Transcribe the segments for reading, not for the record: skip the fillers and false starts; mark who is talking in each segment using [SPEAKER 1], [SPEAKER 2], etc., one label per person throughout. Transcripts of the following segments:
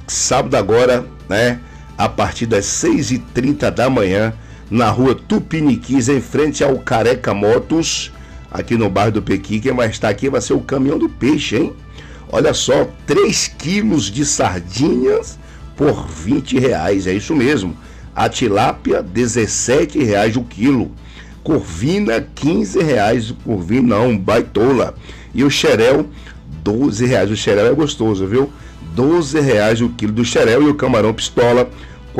[SPEAKER 1] sábado agora, né? A partir das 6h30 da manhã, na rua Tupiniquins, em frente ao Careca Motos, aqui no bairro do Pequi. Quem vai estar aqui vai ser o Caminhão do Peixe, hein? Olha só, 3 quilos de sardinhas por R$20, é isso mesmo. A tilápia, R$17 o quilo. Corvina, R$15 o corvina, não, baitola. E o xerel, R$12. O xerel é gostoso, viu? R$12 o quilo do xerel. E o camarão pistola,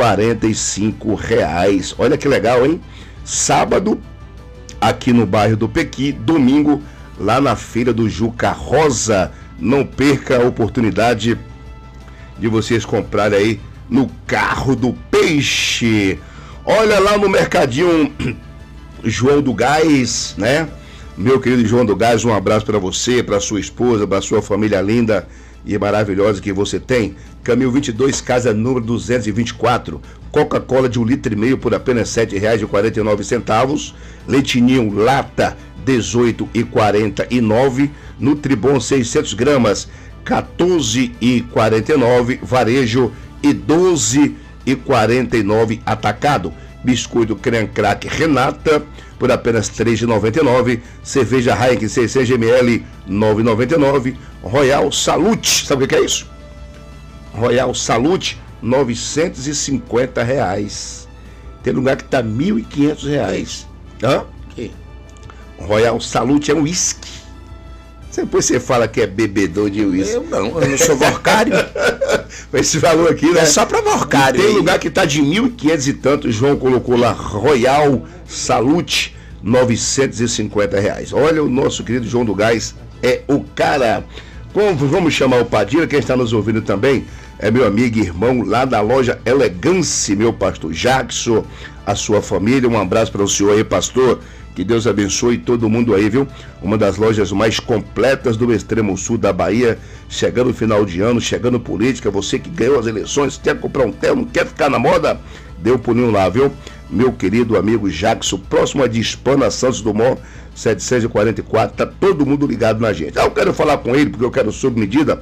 [SPEAKER 1] R$45. Olha que legal, hein? Sábado, aqui no bairro do Pequi. Domingo, lá na feira do Juca Rosa. Não perca a oportunidade de vocês comprarem aí no Carro do Peixe. Olha lá no mercadinho João do Gás, né? Meu querido João do Gás, um abraço para você, para sua esposa, para sua família linda e maravilhosa que você tem. Caminho 22, casa número 224. Coca-Cola de 1,5 litro por apenas R$7,49. Leitinho lata, R$18,49. Nutribon 600 gramas, R$14,49. Varejo e R$12,49 atacado. Biscoito creme crack Renata por apenas R$3,99. Cerveja Heineken 600 ml, R$9,99. Royal Salute, sabe o que é isso? Royal Salute, R$950. Tem lugar que tá R$1.500. Hã? Que? Royal Salute é um uísque. Depois você fala que é bebedor de uísque.
[SPEAKER 2] Eu não sou vorcário.
[SPEAKER 1] Esse valor aqui, né?
[SPEAKER 2] É só pra vorcário.
[SPEAKER 1] Tem lugar que tá de 1.500 e tanto. O João colocou lá Royal Salute, R$950. Olha, o nosso querido João do Gás é o cara. Vamos chamar o Padilha, quem está nos ouvindo também é meu amigo e irmão lá da loja Elegance, meu pastor Jackson, a sua família. Um abraço para o senhor aí, pastor. Que Deus abençoe todo mundo aí, viu? Uma das lojas mais completas do extremo sul da Bahia. Chegando o final de ano, chegando política. Você que ganhou as eleições, quer comprar um terno, quer ficar na moda? Dê um pulinho lá, viu? Meu querido amigo Jackson, próximo a de Hispana Santos Dumont, 744. Tá todo mundo ligado na gente. Eu quero falar com ele porque eu quero sob medida.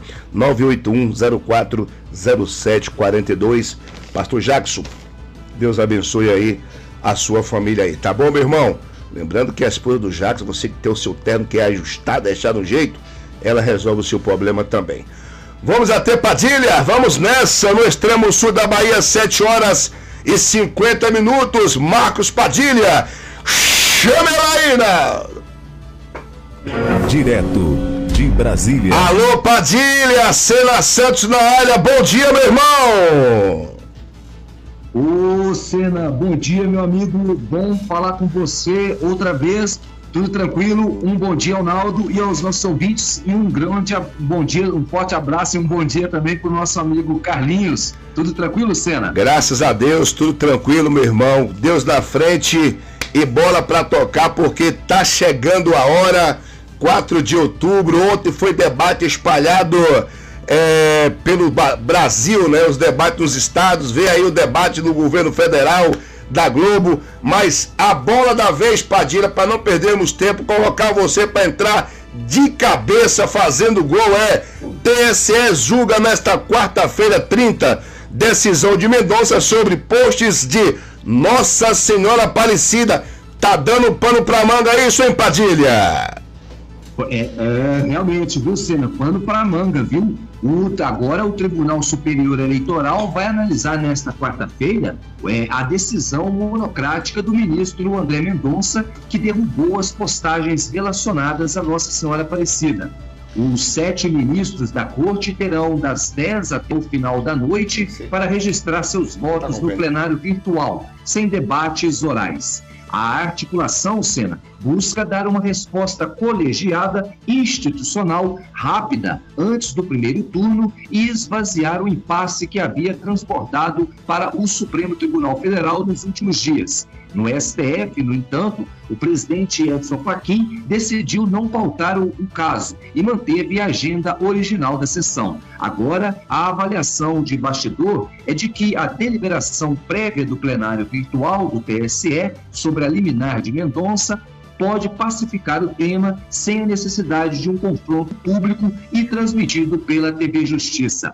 [SPEAKER 1] 981-040742. Pastor Jackson, Deus abençoe aí a sua família aí. Tá bom, meu irmão? Lembrando que a esposa do Jackson, você que tem o seu terno que é ajustado, deixar no jeito, ela resolve o seu problema também. Vamos até Padilha, vamos nessa, no extremo sul da Bahia, 7h50. Marcos Padilha, chama ela aí,
[SPEAKER 3] Direto de Brasília.
[SPEAKER 1] Alô, Padilha, Sena Santos na área, bom dia, meu irmão.
[SPEAKER 4] Ô, Sena, bom dia, meu amigo, bom falar com você outra vez, tudo tranquilo? Um bom dia ao Naldo e aos nossos ouvintes e um grande bom dia, um forte abraço e um bom dia também para o nosso amigo Carlinhos. Tudo tranquilo, Sena?
[SPEAKER 1] Graças a Deus, tudo tranquilo, meu irmão, Deus na frente e bola para tocar porque tá chegando a hora, 4 de outubro, ontem foi debate espalhado pelo Brasil, né? Os debates nos estados, vem aí o debate do governo federal, da Globo, mas a bola da vez, Padilha, para não perdermos tempo, colocar você para entrar de cabeça fazendo gol, TSE julga nesta quarta-feira 30, decisão de Mendonça sobre posts de Nossa Senhora Aparecida. Tá dando pano pra manga isso, hein, Padilha?
[SPEAKER 4] Realmente, viu, Sena? Pano para manga, viu? Agora o Tribunal Superior Eleitoral vai analisar nesta quarta-feira a decisão monocrática do ministro André Mendonça, que derrubou as postagens relacionadas a Nossa Senhora Aparecida. Os 7 ministros da corte terão das 10 até o final da noite para registrar seus votos no plenário virtual, sem debates orais. A articulação, Sena, busca dar uma resposta colegiada, institucional, rápida, antes do primeiro turno e esvaziar o impasse que havia transbordado para o Supremo Tribunal Federal nos últimos dias. No STF, no entanto, o presidente Edson Fachin decidiu não pautar o caso e manteve a agenda original da sessão. Agora, a avaliação de bastidor é de que a deliberação prévia do plenário virtual do TSE sobre a liminar de Mendonça pode pacificar o tema sem a necessidade de um confronto público e transmitido pela TV Justiça.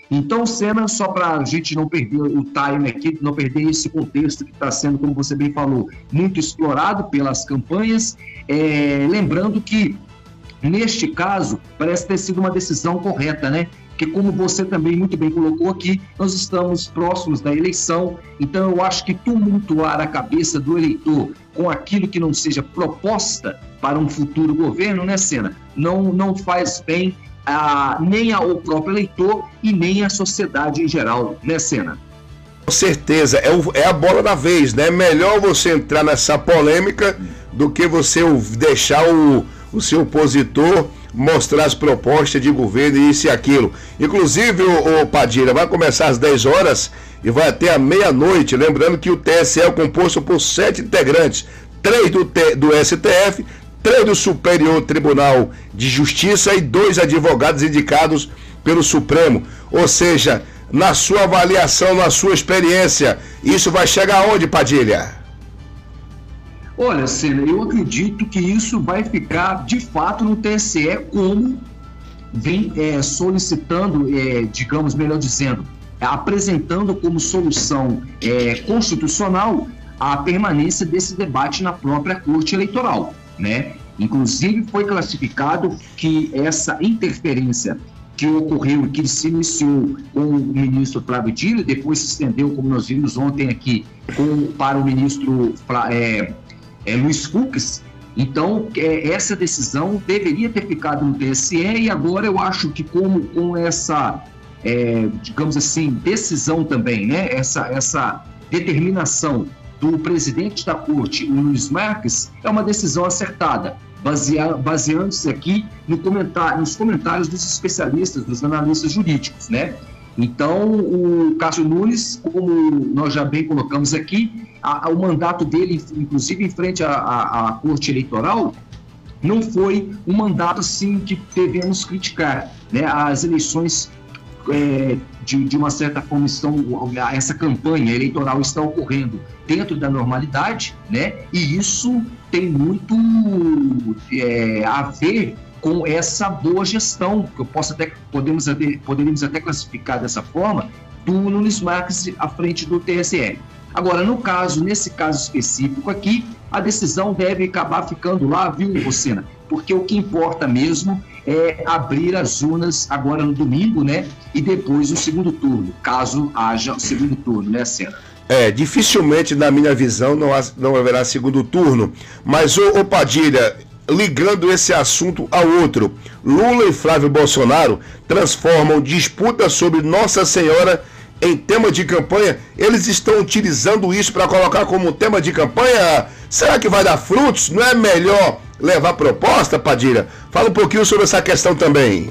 [SPEAKER 4] Então, Sena, só para a gente não perder o time aqui, não perder esse contexto que está sendo, como você bem falou, muito explorado pelas campanhas, lembrando que, neste caso, parece ter sido uma decisão correta, né? Porque, como você também muito bem colocou aqui, nós estamos próximos da eleição, então eu acho que tumultuar a cabeça do eleitor com aquilo que não seja proposta para um futuro governo, né, Sena? Não faz bem nem ao próprio eleitor e nem à sociedade em geral, né, Sena?
[SPEAKER 1] Com certeza, é a bola da vez, né? Melhor você entrar nessa polêmica do que você deixar o seu opositor mostrar as propostas de governo e isso e aquilo. Inclusive, o Padilha, vai começar às 10 horas e vai até a meia-noite. Lembrando que o TSE é composto por 7 integrantes, 3 do STF, 3 do Superior Tribunal de Justiça e 2 advogados indicados pelo Supremo. Ou seja, na sua avaliação, na sua experiência, isso vai chegar aonde, Padilha?
[SPEAKER 4] Olha, Sena, eu acredito que isso vai ficar, de fato, no TSE, como vem solicitando, digamos, melhor dizendo, apresentando como solução constitucional a permanência desse debate na própria Corte Eleitoral, né? Inclusive, foi classificado que essa interferência que ocorreu e que se iniciou com o ministro Flávio Dino, depois se estendeu, como nós vimos ontem aqui, para o ministro Luiz Fux. Então, essa decisão deveria ter ficado no TSE e agora eu acho que com essa, digamos assim, decisão também, né? Essa determinação do presidente da Corte, o Luiz Marques, é uma decisão acertada, baseando-se aqui nos comentários dos especialistas, dos analistas jurídicos, né? Então, o Cássio Nunes, como nós já bem colocamos aqui, o mandato dele, inclusive em frente à Corte Eleitoral, não foi um mandato assim que devemos criticar, né? As eleições, de uma certa forma, essa campanha eleitoral está ocorrendo dentro da normalidade, né? E isso tem muito a ver com essa boa gestão, que poderíamos até classificar dessa forma, do Nunes Marques à frente do TSE. Agora, nesse caso específico aqui, a decisão deve acabar ficando lá, viu, Sena? Porque o que importa mesmo é abrir as urnas agora no domingo, né? E depois o segundo turno, caso haja o segundo turno, né, Sena?
[SPEAKER 1] Dificilmente, na minha visão, não haverá segundo turno. Mas, ô Padilha, ligando esse assunto ao outro, Lula e Flávio Bolsonaro transformam disputa sobre Nossa Senhora em tema de campanha. Eles estão utilizando isso para colocar como tema de campanha. Será que vai dar frutos? Não é melhor levar proposta, Padilha? Fala um pouquinho sobre essa questão também.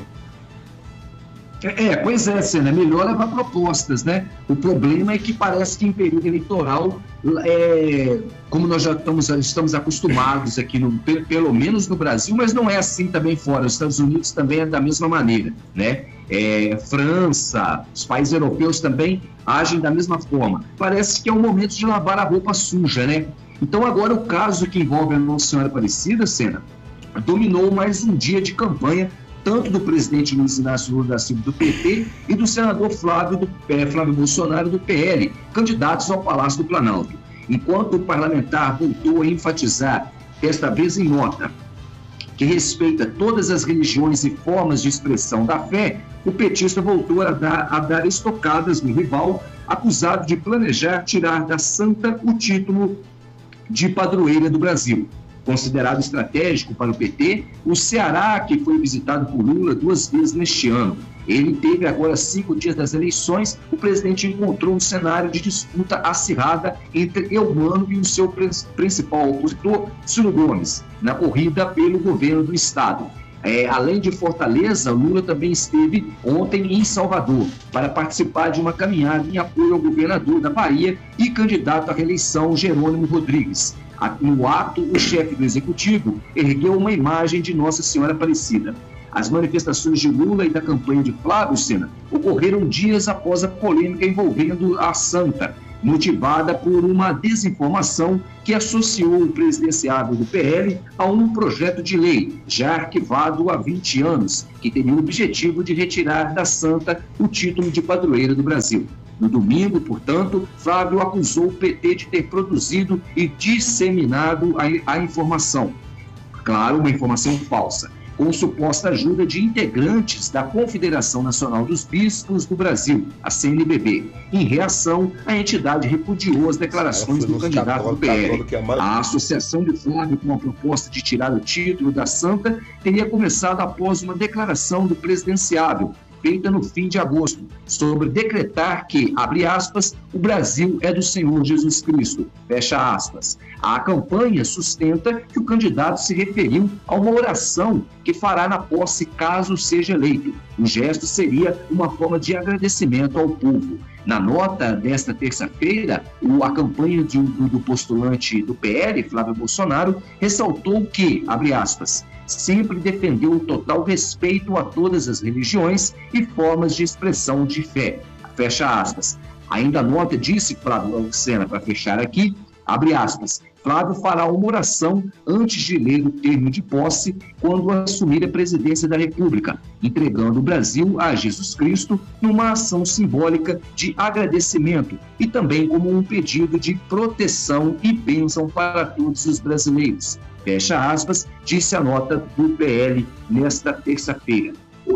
[SPEAKER 4] Pois é, Sena, é melhor levar propostas, né? O problema é que parece que em período eleitoral, como nós já estamos acostumados aqui, pelo menos no Brasil, mas não é assim também fora. Os Estados Unidos também é da mesma maneira, né? França, os países europeus também agem da mesma forma. Parece que é um momento de lavar a roupa suja, né? Então agora o caso que envolve a Nossa Senhora Aparecida, Sena, dominou mais um dia de campanha, tanto do presidente Luiz Inácio Lula da Silva do PT e do senador Flávio Bolsonaro do PL, candidatos ao Palácio do Planalto. Enquanto o parlamentar voltou a enfatizar, desta vez em nota, que respeita todas as religiões e formas de expressão da fé, o petista voltou a dar estocadas no rival, acusado de planejar tirar da santa o título de padroeira do Brasil. Considerado estratégico para o PT, o Ceará, que foi visitado por Lula 2 vezes neste ano. Ele teve agora 5 dias das eleições, o presidente encontrou um cenário de disputa acirrada entre Eumano e o seu principal opositor, Ciro Gomes, na corrida pelo governo do estado. Além de Fortaleza, Lula também esteve ontem em Salvador para participar de uma caminhada em apoio ao governador da Bahia e candidato à reeleição, Jerônimo Rodrigues. No ato, o chefe do executivo ergueu uma imagem de Nossa Senhora Aparecida. As manifestações de Lula e da campanha de Flávio, Sena, ocorreram dias após a polêmica envolvendo a santa, motivada por uma desinformação que associou o presidenciável do PL a um projeto de lei já arquivado há 20 anos, que teria o objetivo de retirar da santa o título de padroeira do Brasil. No domingo, portanto, Flávio acusou o PT de ter produzido e disseminado a informação. Claro, uma informação falsa, com suposta ajuda de integrantes da Confederação Nacional dos Bispos do Brasil, a CNBB. Em reação, a entidade repudiou as declarações do candidato do PL. A associação de Flávio com a proposta de tirar o título da santa teria começado após uma declaração do presidenciável, feita no fim de agosto, sobre decretar que, abre aspas, o Brasil é do Senhor Jesus Cristo, fecha aspas. A campanha sustenta que o candidato se referiu a uma oração que fará na posse caso seja eleito. O gesto seria uma forma de agradecimento ao povo. Na nota desta terça-feira, a campanha do postulante do PL, Flávio Bolsonaro, ressaltou que, abre aspas, sempre defendeu o total respeito a todas as religiões e formas de expressão de fé. Fecha aspas. Ainda a nota disse Flávio Sena, para fechar aqui, abre aspas, Flávio fará uma oração antes de ler o termo de posse quando assumir a presidência da República, entregando o Brasil a Jesus Cristo numa ação simbólica de agradecimento e também como um pedido de proteção e bênção para todos os brasileiros. Fecha aspas, disse a nota do PL nesta terça-feira.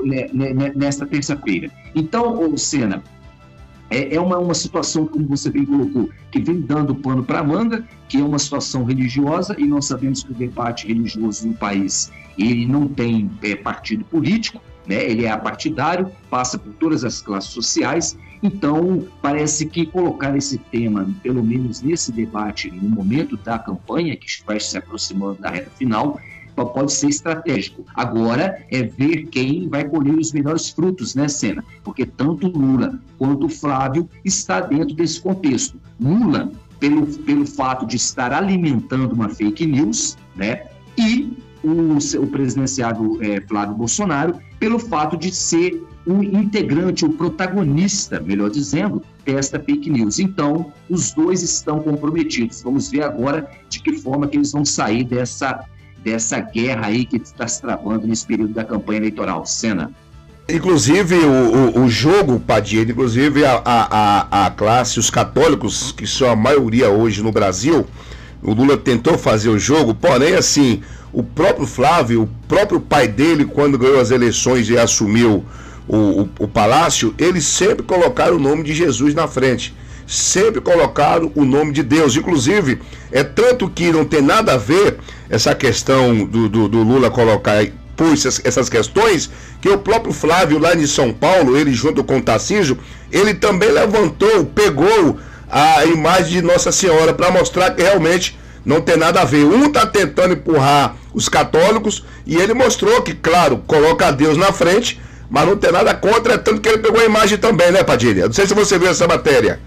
[SPEAKER 4] Então, Sena, é uma situação, como você bem colocou, que vem dando pano para a manga, que é uma situação religiosa, e nós sabemos que o debate religioso no país ele não tem partido político, né? Ele é apartidário, passa por todas as classes sociais. Então, parece que colocar esse tema, pelo menos nesse debate, no momento da campanha, que vai se aproximando da reta final, pode ser estratégico. Agora é ver quem vai colher os melhores frutos, né, Sena? Porque tanto Lula quanto Flávio está dentro desse contexto. Lula, pelo fato de estar alimentando uma fake news, né? E o presidenciável Flávio Bolsonaro, pelo fato de ser o integrante, o protagonista, melhor dizendo, desta fake news. Então, os dois estão comprometidos. Vamos ver agora de que forma que eles vão sair dessa guerra aí que está se travando nesse período da campanha eleitoral. Sena.
[SPEAKER 1] Inclusive, o jogo, Padilha, inclusive a classe, os católicos, que são a maioria hoje no Brasil, o Lula tentou fazer o jogo, porém, assim, o próprio Flávio, o próprio pai dele, quando ganhou as eleições e assumiu o palácio, eles sempre colocaram o nome de Jesus na frente, sempre colocaram o nome de Deus. Inclusive, é tanto que não tem nada a ver essa questão do Lula colocar essas questões, que o próprio Flávio lá em São Paulo, ele junto com o Tarcísio, ele também pegou a imagem de Nossa Senhora para mostrar que realmente não tem nada a ver. Um está tentando empurrar os católicos e ele mostrou que, claro, coloca Deus na frente, mas não tem nada contra, é tanto que ele pegou a imagem também, né, Padilha? Não sei se você viu essa matéria.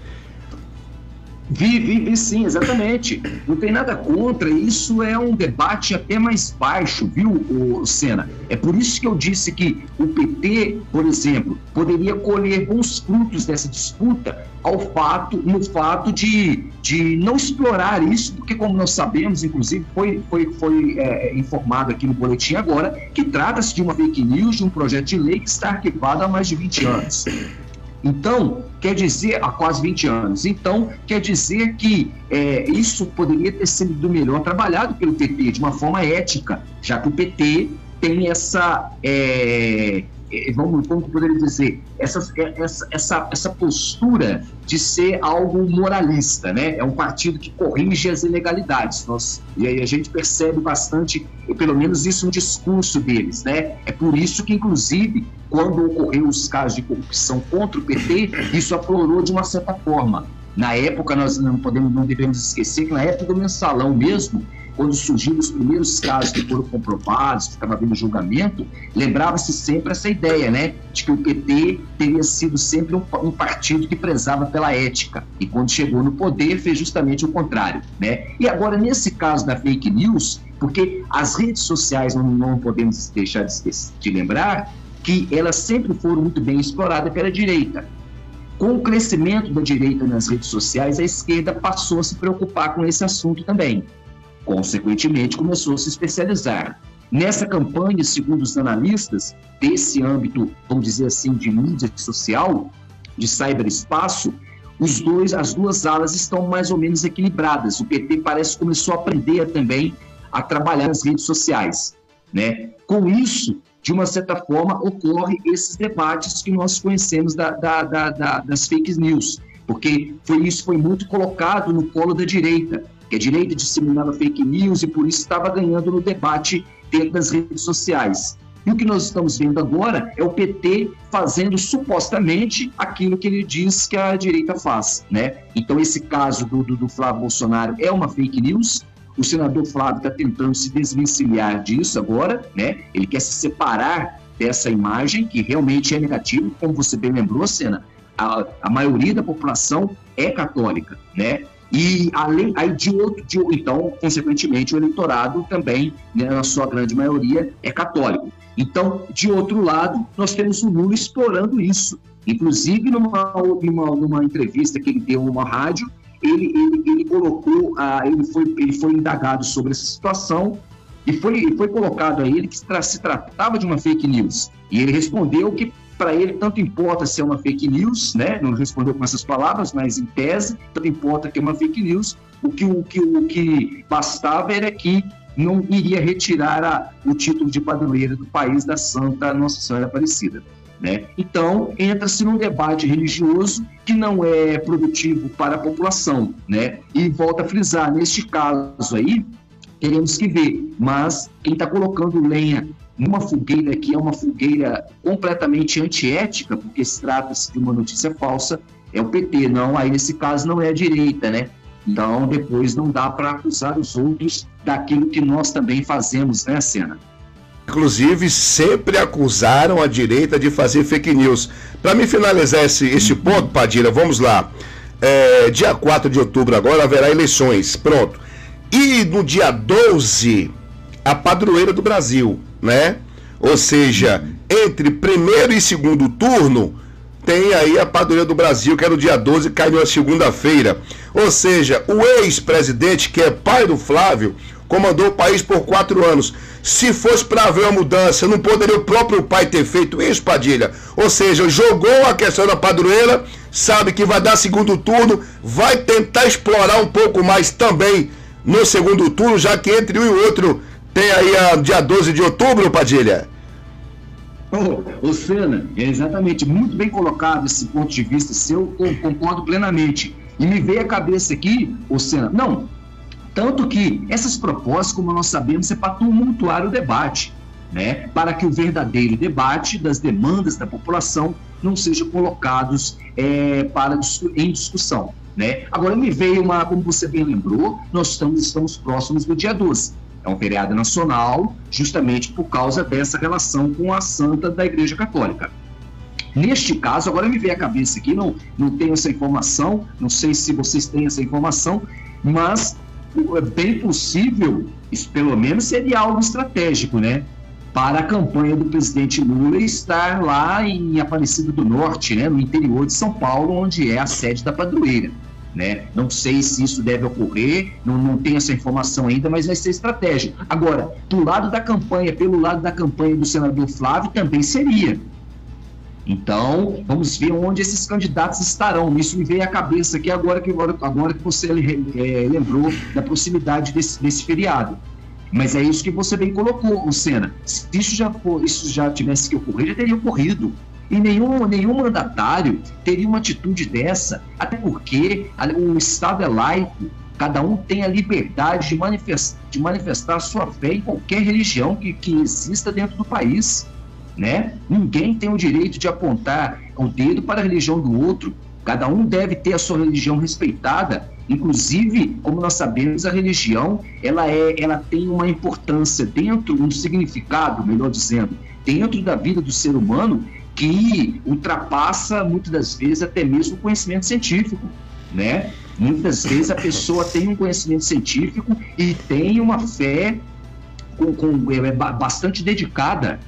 [SPEAKER 4] Vi sim, exatamente. Não tem nada contra, isso é um debate até mais baixo, viu, Sena? É por isso que eu disse que o PT, por exemplo, poderia colher bons frutos dessa disputa no fato de não explorar isso, porque, como nós sabemos, inclusive, foi informado aqui no boletim agora, que trata-se de uma fake news, de um projeto de lei que está arquivado há mais de 20 anos. Então, quer dizer, há quase 20 anos. Então, quer dizer que isso poderia ter sido melhor trabalhado pelo PT de uma forma ética, já que o PT tem essa, como poderia dizer, essa postura de ser algo moralista, né? É um partido que corrige as ilegalidades. E aí a gente percebe bastante, pelo menos isso no discurso deles, né? É por isso que, inclusive, quando ocorreu os casos de corrupção contra o PT, isso aflorou de uma certa forma. Na época, nós não devemos esquecer que na época do mensalão mesmo, quando surgiram os primeiros casos que foram comprovados, que estava havendo julgamento, lembrava-se sempre essa ideia, né, de que o PT teria sido sempre um partido que prezava pela ética, e quando chegou no poder fez justamente o contrário, né? E agora, nesse caso da fake news, porque as redes sociais não podemos deixar de lembrar que elas sempre foram muito bem exploradas pela direita. Com o crescimento da direita nas redes sociais, a esquerda passou a se preocupar com esse assunto também. Consequentemente, começou a se especializar. Nessa campanha, segundo os analistas, desse âmbito, vamos dizer assim, de mídia social, de cyberespaço, as duas alas estão mais ou menos equilibradas. O PT parece que começou a aprender também a trabalhar nas redes sociais, né? Com isso, de uma certa forma, ocorre esses debates que nós conhecemos das fake news, porque isso foi muito colocado no colo da direita, que a direita disseminava fake news e por isso estava ganhando no debate dentro das redes sociais. E o que nós estamos vendo agora é o PT fazendo supostamente aquilo que ele diz que a direita faz, né? Então esse caso do Flávio Bolsonaro é uma fake news. O senador Flávio está tentando se desvencilhar disso agora, né? Ele quer se separar dessa imagem que realmente é negativa, como você bem lembrou, Sena, a maioria da população é católica, né? E além aí então, consequentemente, o eleitorado também, né, na sua grande maioria, é católico. Então, de outro lado, nós temos o Lula explorando isso. Inclusive, numa entrevista que ele deu a uma rádio, ele colocou, ele foi indagado sobre essa situação e foi colocado a ele que se tratava de uma fake news. E ele respondeu que para ele tanto importa se é uma fake news, né? Não respondeu com essas palavras, mas em tese, tanto importa que é uma fake news. O que bastava era que não iria retirar o título de padroeira do país da Santa Nossa Senhora Aparecida, né? Então, entra-se num debate religioso que não é produtivo para a população, né? E volta a frisar, neste caso aí, teremos que ver, mas quem está colocando lenha numa fogueira que é uma fogueira completamente antiética, porque se trata-se de uma notícia falsa, é o PT, não, aí nesse caso não é a direita, né? Então, depois não dá para acusar os outros daquilo que nós também fazemos, né, Sena?
[SPEAKER 1] Inclusive, sempre acusaram a direita de fazer fake news. Para me finalizar esse ponto, Padilha, vamos lá. Dia 4 de outubro agora haverá eleições, pronto. E no dia 12, a padroeira do Brasil, né? Ou seja, entre primeiro e segundo turno, tem aí a padroeira do Brasil, que é no dia 12, cai na segunda-feira. Ou seja, o ex-presidente, que é pai do Flávio, comandou o país por 4 anos. Se fosse para haver uma mudança, não poderia o próprio pai ter feito isso, Padilha? Ou seja, jogou a questão da padroeira, sabe que vai dar segundo turno, vai tentar explorar um pouco mais também no segundo turno, já que entre um e outro tem aí a dia 12 de outubro, Padilha.
[SPEAKER 4] Ô Sena, é exatamente, muito bem colocado esse ponto de vista seu, eu concordo plenamente. E me veio à cabeça aqui, ô Sena, não, tanto que essas propostas, como nós sabemos, é para tumultuar o debate, né? Para que o verdadeiro debate das demandas da população não sejam colocados em discussão, né? Agora me veio como você bem lembrou, nós estamos próximos do dia 12. É um feriado nacional, justamente por causa dessa relação com a Santa da Igreja Católica. Neste caso, agora me veio à cabeça aqui, não tenho essa informação, não sei se vocês têm essa informação, mas é bem possível, isso pelo menos seria algo estratégico, né? Para a campanha do presidente Lula estar lá em Aparecida do Norte, né? No interior de São Paulo, onde é a sede da padroeira. Né? Não sei se isso deve ocorrer, não tenho essa informação ainda, mas vai ser estratégia. Agora, pelo lado da campanha do senador Flávio também seria. Então, vamos ver onde esses candidatos estarão. Isso me veio à cabeça aqui agora que você lembrou da proximidade desse feriado. Mas é isso que você bem colocou, Lucena. Se isso já tivesse que ocorrer, já teria ocorrido. E nenhum mandatário teria uma atitude dessa, até porque o Estado é laico, cada um tem a liberdade de manifestar a sua fé em qualquer religião que exista dentro do país, né? Ninguém tem o direito de apontar o dedo para a religião do outro, cada um deve ter a sua religião respeitada. Inclusive, como nós sabemos, a religião ela tem uma importância um significado, melhor dizendo, dentro da vida do ser humano, que ultrapassa, muitas das vezes, até mesmo o conhecimento científico, né? Muitas vezes a pessoa tem um conhecimento científico e tem uma fé bastante dedicada,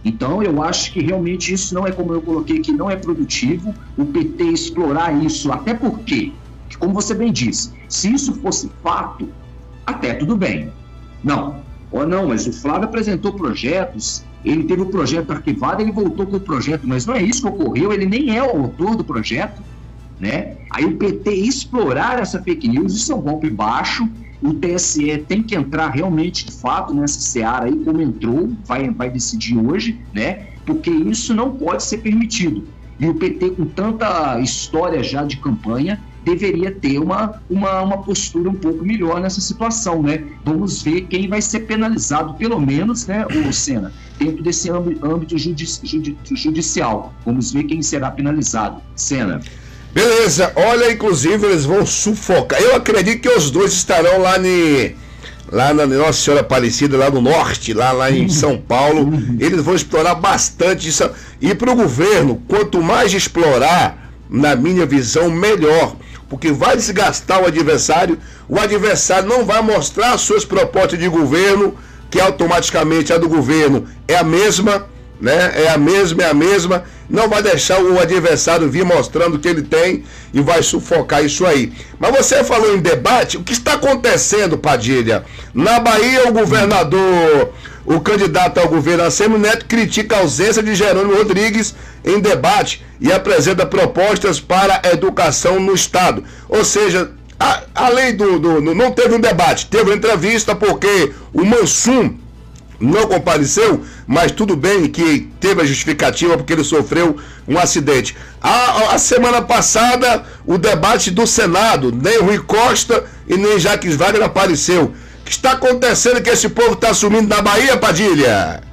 [SPEAKER 4] Então, eu acho que realmente isso não é, como eu coloquei aqui, não é produtivo o PT explorar isso, até porque, como você bem disse, se isso fosse fato, até tudo bem. Não, mas o Flávio apresentou projetos, ele teve o projeto arquivado, ele voltou com o projeto, mas não é isso que ocorreu, ele nem é o autor do projeto, né? Aí o PT explorar essa fake news, isso é um golpe baixo. O TSE tem que entrar realmente, de fato, nessa seara aí, como entrou, vai decidir hoje, né? Porque isso não pode ser permitido. E o PT, com tanta história já de campanha, deveria ter uma postura um pouco melhor nessa situação, né? Vamos ver quem vai ser penalizado, pelo menos, né, o Sena, dentro desse âmbito judicial. Vamos ver quem será penalizado. Sena.
[SPEAKER 1] Beleza, olha, inclusive eles vão sufocar. Eu acredito que os dois estarão lá na Nossa Senhora Aparecida, lá no norte, lá em São Paulo. Eles vão explorar bastante isso. E para o governo, quanto mais explorar, na minha visão, melhor. Porque vai desgastar o adversário não vai mostrar as suas propostas de governo, que automaticamente a do governo é a mesma, né? É a mesma. Não vai deixar o adversário vir mostrando o que ele tem e vai sufocar isso aí. Mas você falou em debate, o que está acontecendo, Padilha? Na Bahia, o candidato ao governo, ACM Neto, critica a ausência de Jerônimo Rodrigues em debate e apresenta propostas para a educação no estado. Ou seja, além não teve um debate, teve uma entrevista porque o Mansum não compareceu, mas tudo bem que teve a justificativa porque ele sofreu um acidente. A semana passada, o debate do Senado, nem Rui Costa e nem Jacques Wagner apareceu. O que está acontecendo que esse povo está assumindo na Bahia, Padilha?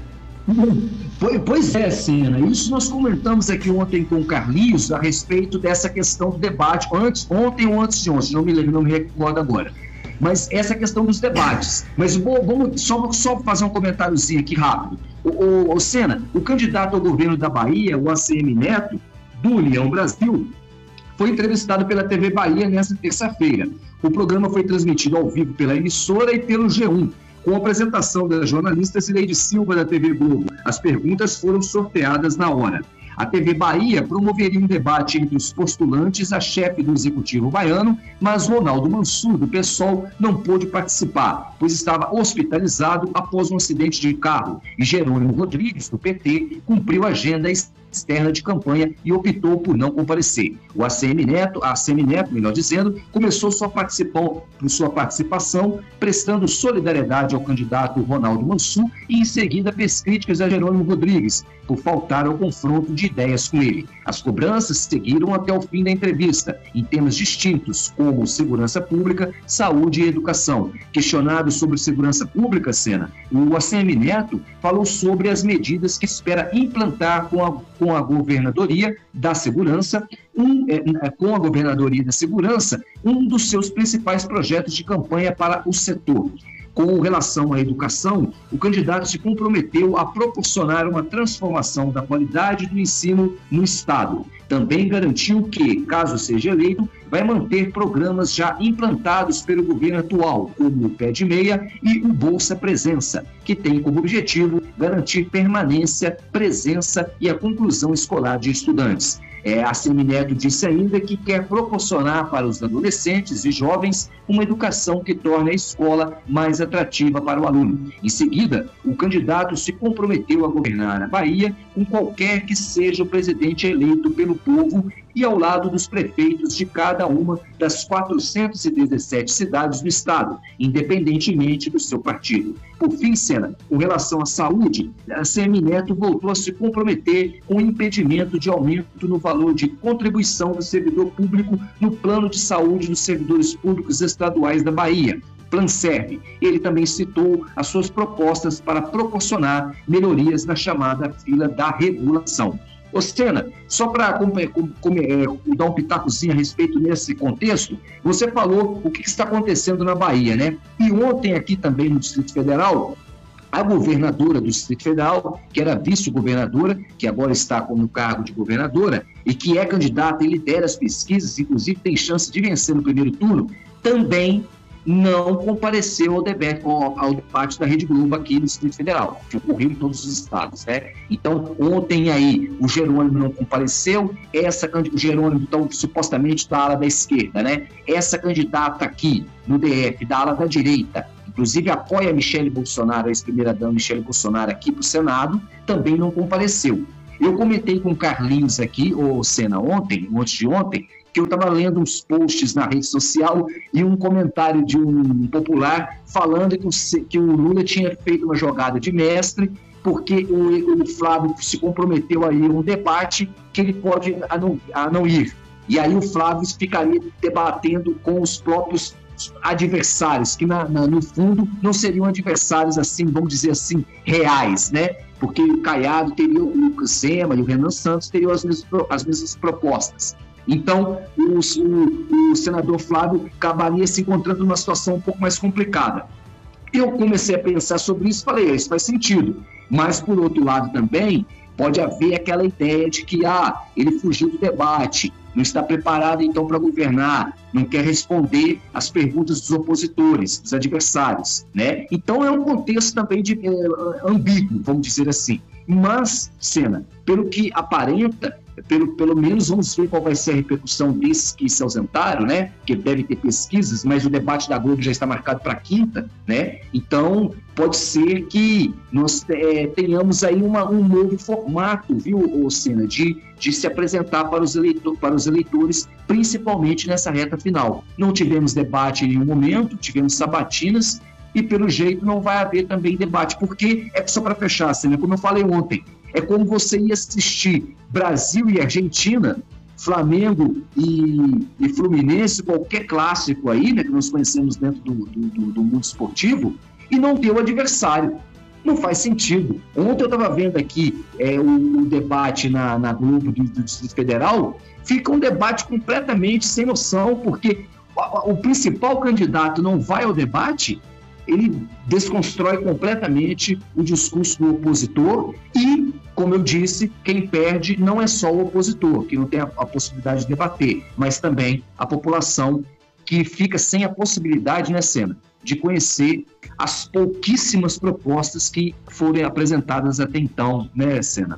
[SPEAKER 4] Pois é, Sena, isso nós comentamos aqui ontem com o Carlinhos a respeito dessa questão do debate, ontem ou antes de ontem, não me recordo agora. Mas essa questão dos debates. Mas vamos só fazer um comentáriozinho aqui rápido. O Sena, o candidato ao governo da Bahia, o ACM Neto, do União Brasil, foi entrevistado pela TV Bahia nesta terça-feira. O programa foi transmitido ao vivo pela emissora e pelo G1, com a apresentação da jornalista Zileide Silva da TV Globo. As perguntas foram sorteadas na hora. A TV Bahia promoveria um debate entre os postulantes a chefe do Executivo baiano, mas Ronaldo Mansur, do PSOL, não pôde participar, pois estava hospitalizado após um acidente de carro, e Jerônimo Rodrigues, do PT, cumpriu a agenda externa de campanha e optou por não comparecer. O ACM Neto, melhor dizendo, começou sua participação prestando solidariedade ao candidato Ronaldo Mansur e, em seguida, fez críticas a Jerônimo Rodrigues por faltar ao confronto de ideias com ele. As cobranças seguiram até o fim da entrevista, em temas distintos, como segurança pública, saúde e educação. Questionado sobre segurança pública, Sena, o ACM Neto falou sobre as medidas que espera implantar com a governadoria da segurança, um dos seus principais projetos de campanha para o setor. Com relação à educação, o candidato se comprometeu a proporcionar uma transformação da qualidade do ensino no Estado. Também garantiu que, caso seja eleito, vai manter programas já implantados pelo governo atual, como o Pé de Meia e o Bolsa Presença, que tem como objetivo garantir permanência, presença e a conclusão escolar de estudantes. A ACM Neto disse ainda que quer proporcionar para os adolescentes e jovens uma educação que torne a escola mais atrativa para o aluno. Em seguida, o candidato se comprometeu a governar a Bahia com qualquer que seja o presidente eleito pelo povo e ao lado dos prefeitos de cada uma das 417 cidades do estado, independentemente do seu partido. Por fim, Sena, com relação à saúde, a ACM Neto voltou a se comprometer com o impedimento de aumento no valor de contribuição do servidor público no plano de saúde dos servidores públicos estaduais da Bahia, Planserv. Ele também citou as suas propostas para proporcionar melhorias na chamada fila da regulação. Ô, Sena, só para dar um pitacozinho a respeito nesse contexto, você falou o que está acontecendo na Bahia, né? E ontem aqui também no Distrito Federal, a governadora do Distrito Federal, que era vice-governadora, que agora está no cargo de governadora, e que é candidata e lidera as pesquisas, inclusive tem chance de vencer no primeiro turno, também não compareceu ao debate da Rede Globo aqui no Distrito Federal, que ocorreu em todos os estados, né? Então, ontem aí, o Jerônimo não compareceu, o Jerônimo, então, supostamente da ala da esquerda, né? Essa candidata aqui, no DF, da ala da direita, inclusive apoia a Michele Bolsonaro, a ex-primeira-dama Michele Bolsonaro aqui para o Senado, também não compareceu. Eu comentei com o Carlinhos aqui, ou Sena, antes de ontem, que eu estava lendo uns posts na rede social e um comentário de um popular falando que o Lula tinha feito uma jogada de mestre porque o Flávio se comprometeu a ir a um debate que ele pode a não ir. E aí o Flávio ficaria debatendo com os próprios adversários, que no fundo não seriam adversários assim, vamos dizer assim, reais, né? Porque o Caiado teria o Lucas Zema e o Renan Santos teriam as mesmas propostas. Então, o senador Flávio acabaria se encontrando numa situação um pouco mais complicada. Eu comecei a pensar sobre isso e falei, isso faz sentido. Mas, por outro lado também, pode haver aquela ideia de que ele fugiu do debate, não está preparado então para governar, não quer responder às perguntas dos opositores, dos adversários, né? Então é um contexto também ambíguo, vamos dizer assim. Mas, Sena, pelo que aparenta, pelo menos vamos ver qual vai ser a repercussão desses que se ausentaram, né? Porque deve ter pesquisas, mas o debate da Globo já está marcado para quinta, né? Então, pode ser que nós tenhamos aí um novo formato, viu, Sena, de se apresentar para os eleitores, principalmente nessa reta final. Não tivemos debate em nenhum momento, tivemos sabatinas, e pelo jeito não vai haver também debate, porque só para fechar, Sena, como eu falei ontem, é como você ia assistir Brasil e Argentina, Flamengo e Fluminense, qualquer clássico aí, né, que nós conhecemos dentro do mundo esportivo, e não ter o adversário. Não faz sentido. Ontem eu estava vendo aqui o debate na Globo do Distrito Federal, fica um debate completamente sem noção, porque o principal candidato não vai ao debate, ele desconstrói completamente o discurso do opositor e, como eu disse, quem perde não é só o opositor, que não tem a possibilidade de debater, mas também a população que fica sem a possibilidade, né, Sena, de conhecer as pouquíssimas propostas que foram apresentadas até então, né, Sena?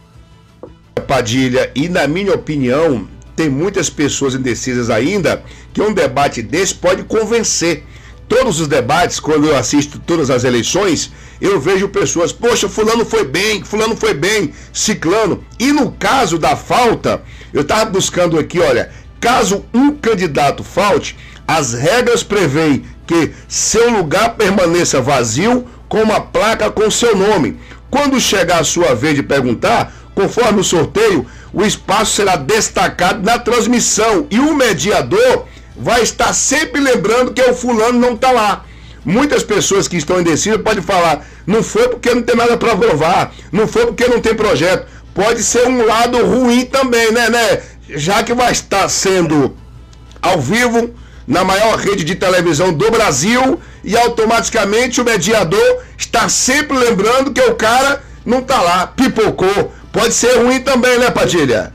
[SPEAKER 1] Padilha, e na minha opinião, tem muitas pessoas indecisas ainda que um debate desse pode convencer. Todos os debates, quando eu assisto todas as eleições, eu vejo pessoas, poxa, fulano foi bem, ciclano. E no caso da falta, eu estava buscando aqui, olha, caso um candidato falte, as regras prevêem que seu lugar permaneça vazio com uma placa com seu nome. Quando chegar a sua vez de perguntar, conforme o sorteio, o espaço será destacado na transmissão e o mediador vai estar sempre lembrando que o fulano não está lá. Muitas pessoas que estão indecisas podem falar, não foi porque não tem nada para aprovar, não foi porque não tem projeto. Pode ser um lado ruim também, né? Já que vai estar sendo ao vivo na maior rede de televisão do Brasil e automaticamente o mediador está sempre lembrando que o cara não está lá, pipocou. Pode ser ruim também, né, Padilha?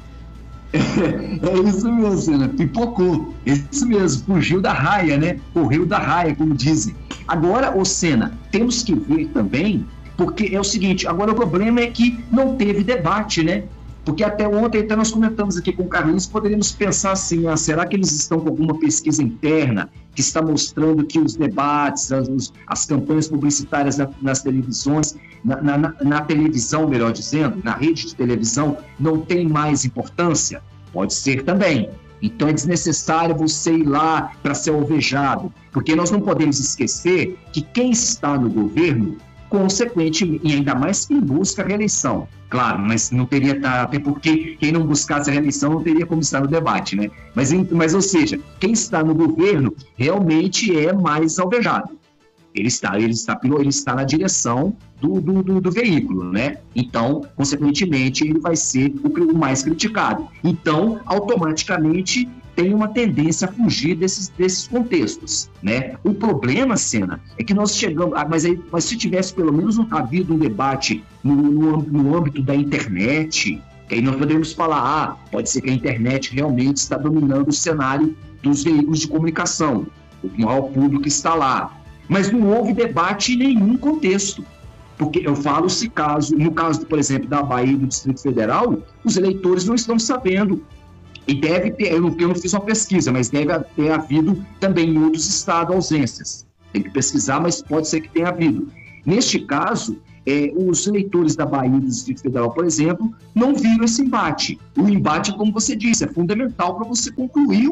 [SPEAKER 4] É isso mesmo, Sena, pipocou, é isso mesmo, fugiu da raia, né? Correu da raia, como dizem. Agora, Sena, temos que ver também, porque é o seguinte, agora o problema é que não teve debate, né? Porque até ontem nós comentamos aqui com o Carlinhos, poderíamos pensar assim, será que eles estão com alguma pesquisa interna que está mostrando que os debates, as campanhas publicitárias nas televisões, na televisão, melhor dizendo, na rede de televisão, não tem mais importância? Pode ser também. Então é desnecessário você ir lá para ser alvejado, porque nós não podemos esquecer que quem está no governo, consequentemente, e ainda mais quem busca a reeleição, claro, mas não teria, até porque quem não buscasse a reeleição não teria como estar no debate, né? Mas ou seja, quem está no governo realmente é mais alvejado. Ele está na direção do veículo, né? Então, consequentemente, ele vai ser o mais criticado. Então, automaticamente, tem uma tendência a fugir desses contextos, né? O problema, Sena, é que nós chegamos... Mas se tivesse pelo menos havido um debate no âmbito da internet, que aí nós poderíamos falar, pode ser que a internet realmente está dominando o cenário dos veículos de comunicação. o maior público está lá. Mas não houve debate em nenhum contexto. Porque eu falo no caso, por exemplo, da Bahia e do Distrito Federal, os eleitores não estão sabendo. E deve ter, eu não fiz uma pesquisa, mas deve ter havido também em outros estados ausências. Tem que pesquisar, mas pode ser que tenha havido. Neste caso, os eleitores da Bahia e do Distrito Federal, por exemplo, não viram esse embate. O embate, como você disse, é fundamental para você concluir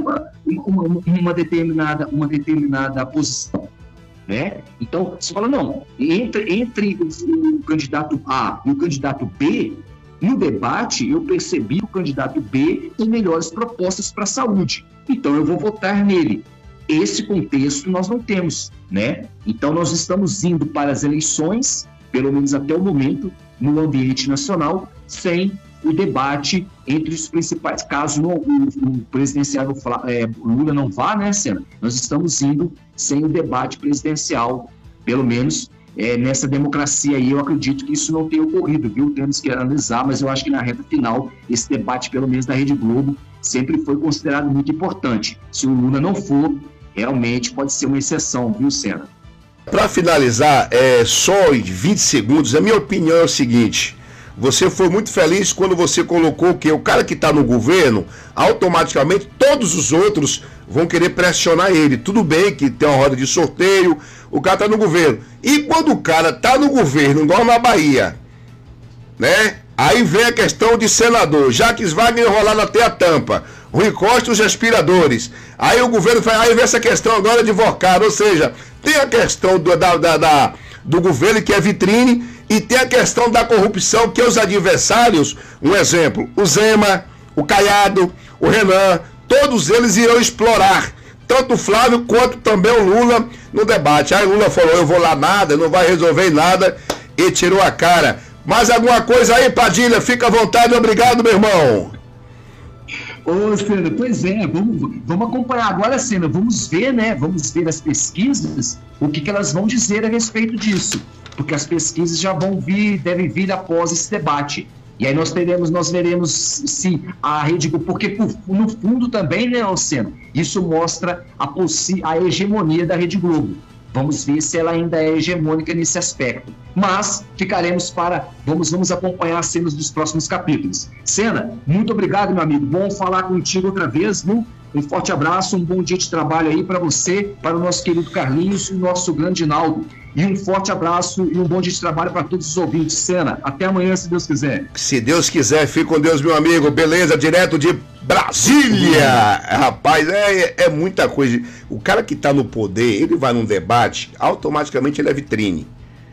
[SPEAKER 4] uma determinada posição. Né? Então, você fala, não, entre o candidato A e o candidato B, no debate eu percebi que o candidato B tem melhores propostas para a saúde, então eu vou votar nele. Esse contexto nós não temos, né? Então nós estamos indo para as eleições, pelo menos até o momento, no ambiente nacional, sem o debate entre os principais. Caso o presidencial Lula não vá, né, Sena? Nós estamos indo sem o debate presidencial, pelo menos nessa democracia aí. Eu acredito que isso não tenha ocorrido, viu? Temos que analisar, mas eu acho que na reta final, esse debate, pelo menos da Rede Globo, sempre foi considerado muito importante. Se o Lula não for, realmente pode ser uma exceção, viu, Sena?
[SPEAKER 1] Para finalizar, só em 20 segundos, a minha opinião é o seguinte: você foi muito feliz quando você colocou que o cara que está no governo, automaticamente todos os outros vão querer pressionar ele. Tudo bem que tem uma roda de sorteio, o cara está no governo. E quando o cara está no governo, igual na Bahia, né? Aí vem a questão de senador. Jacques Wagner enrolado até a tampa. Rui Costa os aspiradores. Aí o governo faz, aí vem essa questão agora de Vorcado. Ou seja, tem a questão do governo, que é vitrine, e tem a questão da corrupção, que os adversários, um exemplo, o Zema, o Caiado, o Renan, todos eles irão explorar, tanto o Flávio quanto também o Lula no debate. Aí o Lula falou, eu vou lá nada, não vai resolver nada, e tirou a cara. Mais alguma coisa aí, Padilha? Fica à vontade, obrigado, meu irmão.
[SPEAKER 4] Ô, Sena, pois é, vamos acompanhar agora, Sena, vamos ver, né? Vamos ver as pesquisas, o que elas vão dizer a respeito disso. Porque as pesquisas já devem vir após esse debate. E aí nós veremos se a Rede Globo, porque no fundo também, né, Sena, isso mostra a hegemonia da Rede Globo. Vamos ver se ela ainda é hegemônica nesse aspecto. Mas vamos acompanhar as cenas dos próximos capítulos. Sena, muito obrigado, meu amigo. Bom falar contigo outra vez, viu? Um forte abraço, um bom dia de trabalho aí para você, para o nosso querido Carlinhos e o nosso grande Naldo. E um forte abraço e um bom dia de trabalho para todos os ouvintes. Sena, até amanhã, se Deus quiser.
[SPEAKER 1] Se Deus quiser, fique com Deus, meu amigo. Beleza, direto de Brasília. Rapaz, é muita coisa. O cara que está no poder, ele vai num debate, automaticamente ele é vitrine.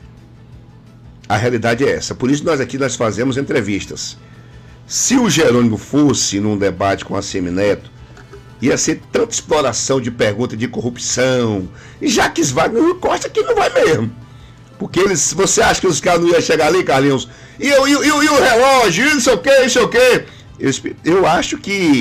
[SPEAKER 1] A realidade é essa. Por isso nós fazemos entrevistas. Se o Jerônimo fosse num debate com a Semineto, ia ser tanta exploração de pergunta de corrupção. E Jacques Wagner Costa que não vai mesmo. Porque você acha que os caras não iam chegar ali, Carlinhos? E o relógio, e não sei o quê, não sei o quê. Eu acho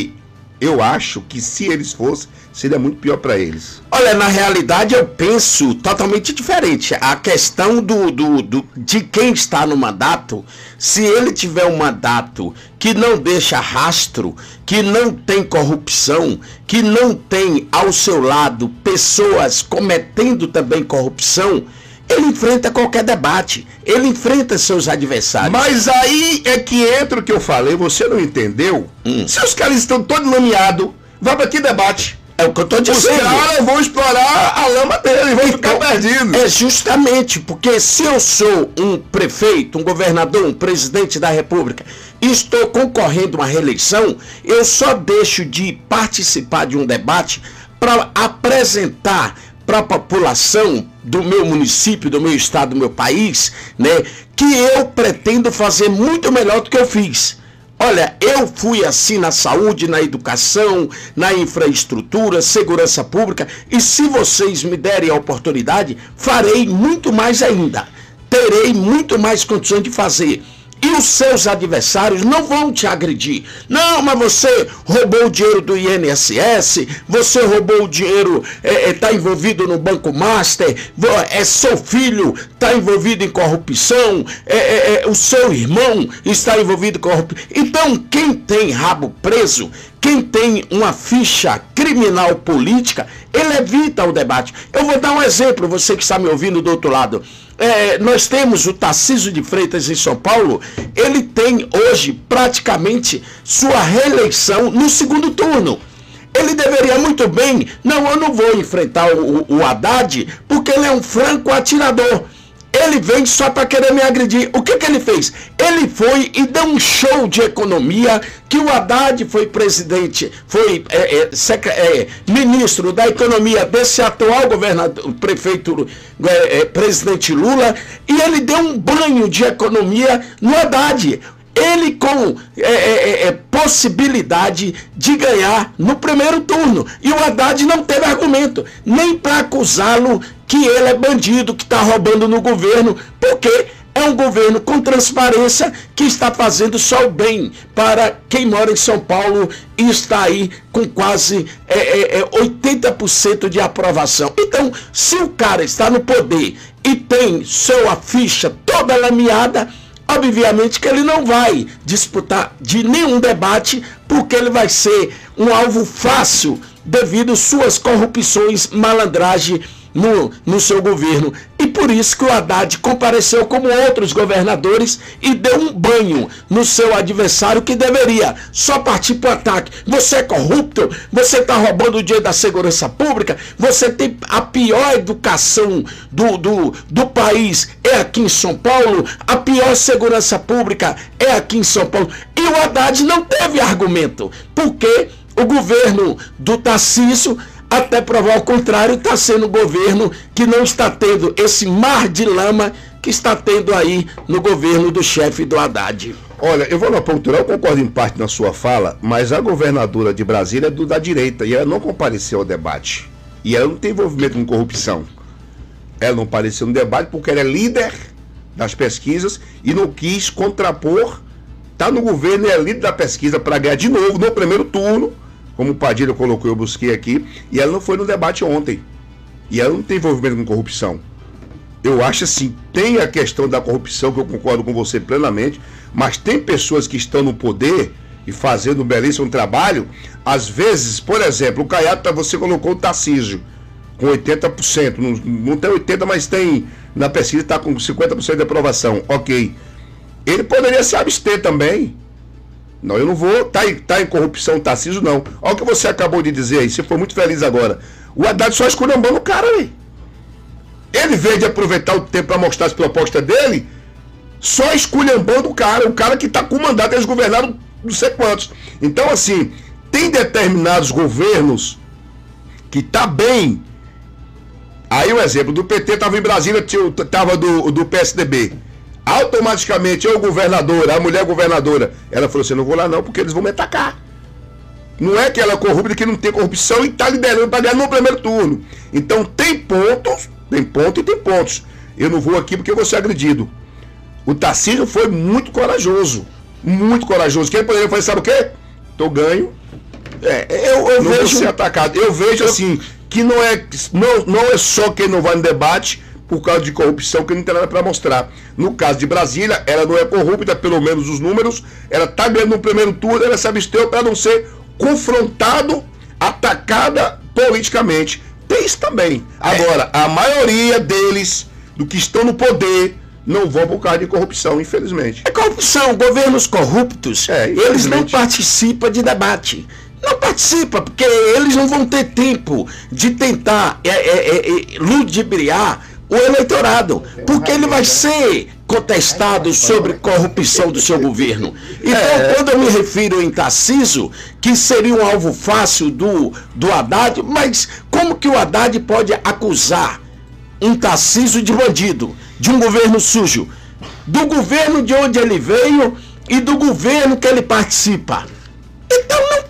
[SPEAKER 1] que se eles fossem, seria muito pior para eles.
[SPEAKER 2] Olha, na realidade eu penso totalmente diferente. A questão de quem está no mandato, se ele tiver um mandato que não deixa rastro, que não tem corrupção, que não tem ao seu lado pessoas cometendo também corrupção, ele enfrenta qualquer debate, ele enfrenta seus adversários.
[SPEAKER 1] Mas aí é que entra o que eu falei, você não entendeu? Se os caras estão todos lameados, vai para que debate?
[SPEAKER 2] É o que eu estou dizendo.
[SPEAKER 1] Os caras vão explorar a lama dele, vão ficar perdidos.
[SPEAKER 2] É justamente, porque se eu sou um prefeito, um governador, um presidente da república, e estou concorrendo a uma reeleição, eu só deixo de participar de um debate para apresentar para a população do meu município, do meu estado, do meu país, né, que eu pretendo fazer muito melhor do que eu fiz. Olha, eu fui assim na saúde, na educação, na infraestrutura, segurança pública, e se vocês me derem a oportunidade, farei muito mais ainda. Terei muito mais condições de fazer. E os seus adversários não vão te agredir. Não, mas você roubou o dinheiro do INSS, você roubou o dinheiro, está envolvido no Banco Master, seu filho está envolvido em corrupção, o seu irmão está envolvido em corrupção. Então, quem tem rabo preso, quem tem uma ficha criminal política, ele evita o debate. Eu vou dar um exemplo, você que está me ouvindo do outro lado. Nós temos o Tarcísio de Freitas em São Paulo, ele tem hoje praticamente sua reeleição no segundo turno. Ele deveria muito bem, não, eu não vou enfrentar o Haddad, porque ele é um franco atirador. Ele vem só para querer me agredir. O que ele fez? Ele foi e deu um show de economia, que o Haddad foi presidente, foi ministro da economia desse atual governador, prefeito, presidente Lula, e ele deu um banho de economia no Haddad. Ele com possibilidade de ganhar no primeiro turno. E o Haddad não teve argumento, nem para acusá-lo que ele é bandido, que está roubando no governo, porque é um governo com transparência que está fazendo só o bem para quem mora em São Paulo e está aí com quase 80% de aprovação. Então, se o cara está no poder e tem sua ficha toda lameada, obviamente que ele não vai disputar de nenhum debate, porque ele vai ser um alvo fácil devido às suas corrupções, malandragem no seu governo. E por isso que o Haddad compareceu como outros governadores e deu um banho no seu adversário, que deveria só partir para o ataque. Você é corrupto, você está roubando o dinheiro da segurança pública, você tem a pior educação do país, é aqui em São Paulo, a pior segurança pública é aqui em São Paulo. E o Haddad não teve argumento, porque o governo do Tarcísio, até provar o contrário, está sendo um governo que não está tendo esse mar de lama que está tendo aí no governo do chefe do Haddad.
[SPEAKER 1] Olha, eu vou na pontual, eu concordo em parte na sua fala, mas a governadora de Brasília é da direita e ela não compareceu ao debate. E ela não tem envolvimento com corrupção. Ela não apareceu no debate porque ela é líder das pesquisas e não quis contrapor, está no governo e é líder da pesquisa para ganhar de novo no primeiro turno, como o Padilha colocou, eu busquei aqui, e ela não foi no debate ontem. E ela não tem envolvimento com corrupção. Eu acho assim, tem a questão da corrupção, que eu concordo com você plenamente, mas tem pessoas que estão no poder e fazendo um belíssimo trabalho. Às vezes, por exemplo, o Caiado, você colocou o Tarcísio com 80%, não tem 80%, mas tem, na pesquisa está com 50% de aprovação, ok. Ele poderia se abster também. Não, eu não vou, tá em corrupção, Tarcísio, não. Olha o que você acabou de dizer aí, você foi muito feliz agora. O Haddad só esculhambando o cara aí. Ele, em vez de aproveitar o tempo para mostrar as propostas dele, só esculhambando o cara que está com o mandato, eles governaram não sei quantos. Então, assim, tem determinados governos que tá bem. Aí o exemplo do PT estava em Brasília, estava do PSDB. Automaticamente, o governador, a mulher governadora, ela falou assim, não vou lá não, porque eles vão me atacar. Não é que ela é corrupta, que não tem corrupção e está liderando para ganhar no primeiro turno. Então tem pontos, tem ponto e tem pontos. Eu não vou aqui porque eu vou ser agredido. O Tarcísio foi muito corajoso. Muito corajoso. Quem poderia fazer, sabe o quê? Tô ganho. Eu não vejo ser atacado. Eu vejo assim, que não é só quem não vai no debate por causa de corrupção, que não tem nada para mostrar. No caso de Brasília, ela não é corrupta, pelo menos os números, ela está ganhando no primeiro turno, ela se absteve para não ser confrontado, atacada politicamente. Tem isso também. Agora, a maioria deles, do que estão no poder, não vão por causa de corrupção, infelizmente.
[SPEAKER 2] É corrupção, governos corruptos, eles não participam de debate. Não participa, porque eles não vão ter tempo de tentar ludibriar o eleitorado, porque ele vai ser contestado sobre corrupção do seu governo. Então, quando eu me refiro em Tarcísio, que seria um alvo fácil do Haddad, mas como que o Haddad pode acusar um Tarcísio de bandido, de um governo sujo, do governo de onde ele veio e do governo que ele participa? Então não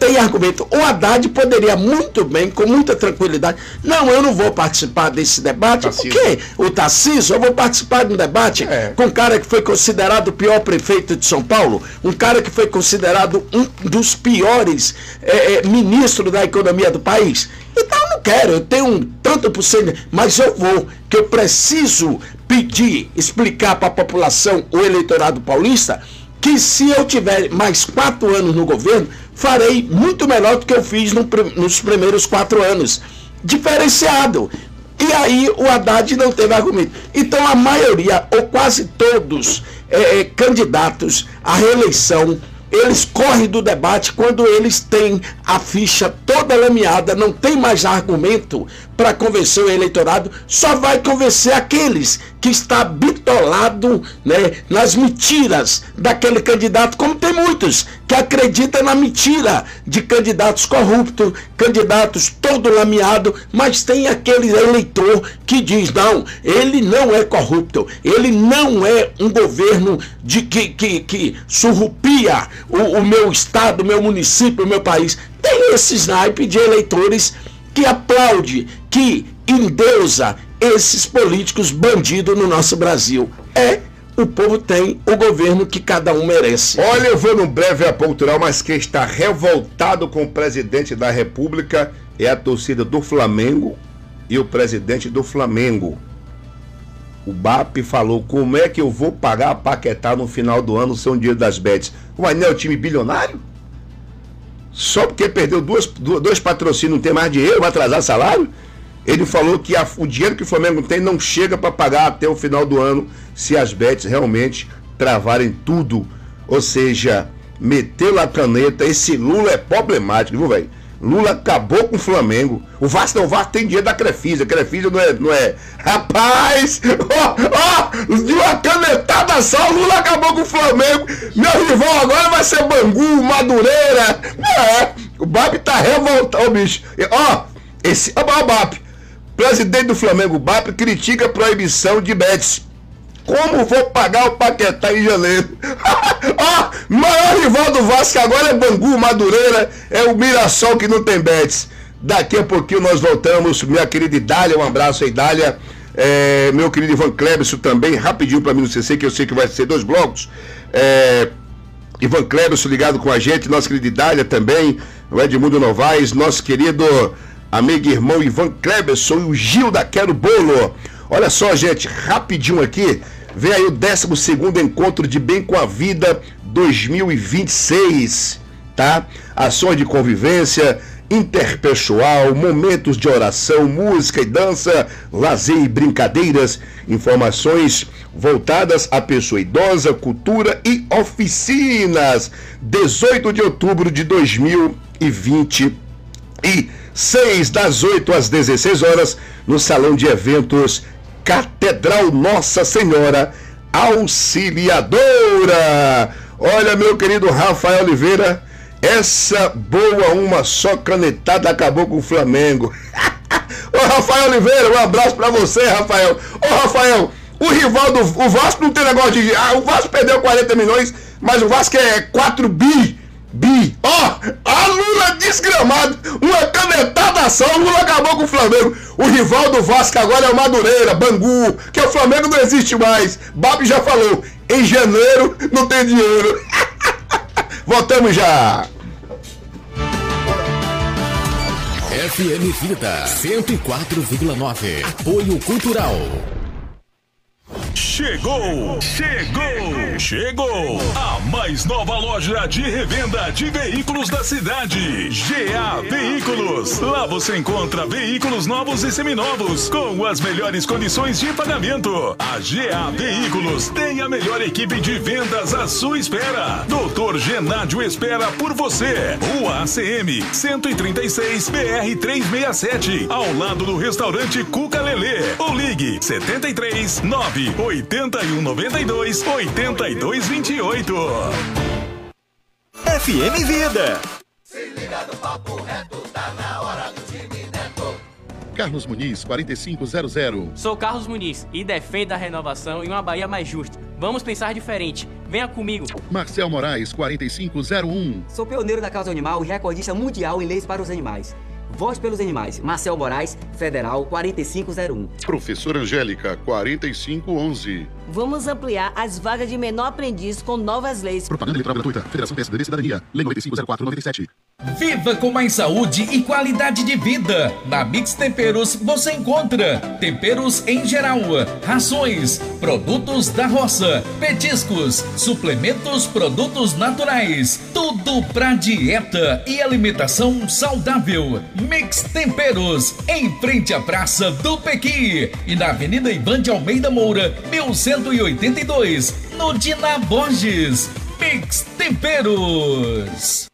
[SPEAKER 2] tem argumento. O Haddad poderia muito bem, com muita tranquilidade, não, eu não vou participar desse debate, porque o Tarcísio, eu vou participar de um debate com um cara que foi considerado o pior prefeito de São Paulo, um cara que foi considerado um dos piores ministros da economia do país. Então eu não quero, eu tenho um tanto por cento, mas eu vou, que eu preciso pedir, explicar para a população, o eleitorado paulista, que se eu tiver mais 4 anos no governo, farei muito melhor do que eu fiz nos primeiros 4 anos. Diferenciado. E aí o Haddad não teve argumento. Então a maioria, ou quase todos, candidatos à reeleição, eles correm do debate quando eles têm a ficha toda lameada, não tem mais argumento para convencer o eleitorado, só vai convencer aqueles que está bitolado, né, nas mentiras daquele candidato, como tem muitos que acreditam na mentira de candidatos corruptos, candidatos todo lameado, mas tem aquele eleitor que diz, não, ele não é corrupto, ele não é um governo que surrupia o meu estado, o meu município, o meu país. Tem esse snipe de eleitores que aplaude, que endeusa esses políticos bandidos no nosso Brasil. O povo tem o governo que cada um merece.
[SPEAKER 1] Olha, eu vou num breve apoio cultural, mas quem está revoltado com o presidente da República é a torcida do Flamengo e o presidente do Flamengo. O BAP falou, como é que eu vou pagar a Paquetá no final do ano sem o dinheiro das bets? Ué, não é o time bilionário? Só porque perdeu dois patrocínios, não tem mais dinheiro, vai atrasar salário? Ele falou que o dinheiro que o Flamengo tem não chega para pagar até o final do ano se as bets realmente travarem tudo. Ou seja, meteu a caneta. Esse Lula é problemático, viu, velho? Lula acabou com o Flamengo. O Vasco tem dinheiro da Crefisa. A Crefisa não é. Rapaz! De uma canetada só, o Lula acabou com o Flamengo. Meu rival agora vai ser Bangu, Madureira. O BAP tá revoltado, bicho. O BAP, presidente do Flamengo, BAP, critica a proibição de bets. Como vou pagar o Paquetá em janeiro? Maior rival do Vasco agora é Bangu, Madureira, é o Mirassol que não tem bets. Daqui a pouquinho nós voltamos, minha querida Idália, um abraço aí, Idália. Meu querido Ivan Clebson também, rapidinho para mim no CC, que eu sei que vai ser 2 blocos. Ivan Clebson ligado com a gente, nossa querida Idália também, o Edmundo Novaes, nosso querido amigo e irmão Ivan Clebson e o Gil da Quero Bolo. Olha só, gente, rapidinho aqui, vem aí o 12º Encontro de Bem com a Vida 2026, tá? Ações de convivência interpessoal, momentos de oração, música e dança, lazer e brincadeiras, informações voltadas à pessoa idosa, cultura e oficinas. 18 de outubro de 2026, das 8 às 16 horas, no Salão de Eventos Catedral Nossa Senhora Auxiliadora. Olha, meu querido Rafael Oliveira, essa boa uma só canetada acabou com o Flamengo. Ô Rafael Oliveira, um abraço pra você, Rafael. Ô Rafael, o rival o Vasco não tem negócio de... o Vasco perdeu 40 milhões, mas o Vasco é 4 bi. A Lula desgramado, uma canetada só, o Lula acabou com o Flamengo. O rival do Vasco agora é o Madureira, Bangu, que o Flamengo não existe mais. Babi já falou, em janeiro não tem dinheiro. Voltamos já.
[SPEAKER 3] FM Vida 104,9. Apoio Cultural. Chegou! A mais nova loja de revenda de veículos da cidade, GA Veículos. Lá você encontra veículos novos e seminovos com as melhores condições de pagamento. A GA Veículos tem a melhor equipe de vendas à sua espera. Dr. Genádio espera por você. Rua ACM 136 BR 367, ao lado do restaurante Cuca Lelê. Ou ligue 73 9 81 92 82 28. FM Vida.
[SPEAKER 5] Se liga no papo reto, tá na hora do time Neto.
[SPEAKER 3] Carlos Muniz, 4500.
[SPEAKER 6] Sou Carlos Muniz e defendo a renovação e uma Bahia mais justa. Vamos pensar diferente. Venha comigo.
[SPEAKER 7] Marcel Moraes, 4501.
[SPEAKER 8] Sou pioneiro da causa animal e recordista mundial em leis para os animais. Voz pelos Animais, Marcel Moraes, Federal 4501.
[SPEAKER 7] Professora Angélica, 4511.
[SPEAKER 9] Vamos ampliar as vagas de menor aprendiz com novas leis.
[SPEAKER 7] Propaganda eleitoral gratuita. Federação PSDB Cidadania. Lei 9504/97.
[SPEAKER 3] Viva com mais saúde e qualidade de vida. Na Mix Temperos você encontra temperos em geral, rações, produtos da roça, petiscos, suplementos, produtos naturais. Tudo pra dieta e alimentação saudável. Mix Temperos, em frente à Praça do Pequi e na Avenida Ivan de Almeida Moura, 1182, no Dina Borges. Mix Temperos.